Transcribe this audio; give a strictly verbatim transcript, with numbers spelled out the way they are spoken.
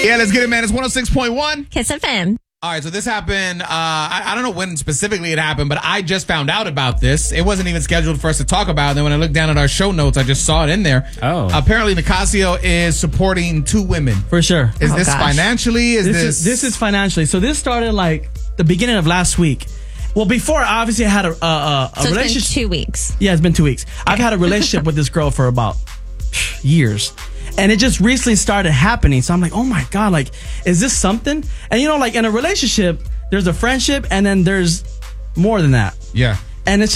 Yeah, let's get it, man. It's one oh six point one. Kiss F M. All right, so this happened, uh, I, I don't know when specifically it happened, but I just found out about this. It wasn't even scheduled for us to talk about. And then when I looked down at our show notes, I just saw it in there. Oh. Apparently, Nicasio is supporting two women. For sure. Is Oh, this gosh. financially? Is This, this... is this is financially. So this started like the beginning of last week. Well, before obviously I had a, a, a, a So relationship. it's been two weeks. Yeah, it's been two weeks. I've had a relationship with this girl for about years. And it just recently started happening. So I'm like, oh my God, like, is this something? And you know, like in a relationship, there's a friendship and then there's more than that. Yeah. And it's